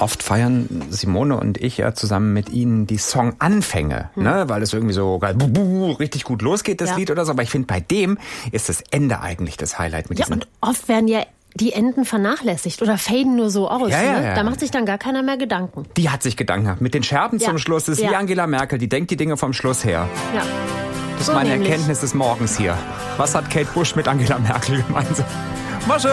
Oft feiern Simone und ich ja zusammen mit Ihnen die Songanfänge, ne? Weil es irgendwie so richtig gut losgeht, das Lied oder so. Aber ich finde, bei dem ist das Ende eigentlich das Highlight mit diesem. Und oft werden ja die Enden vernachlässigt oder faden nur so aus. Da macht sich dann gar keiner mehr Gedanken. Die hat sich Gedanken gehabt. Mit den Scherben zum Schluss. Das ist wie Angela Merkel. Die denkt die Dinge vom Schluss her. Ja. Das ist meine Erkenntnis des Morgens hier. Was hat Kate Bush mit Angela Merkel gemeinsam? War schön.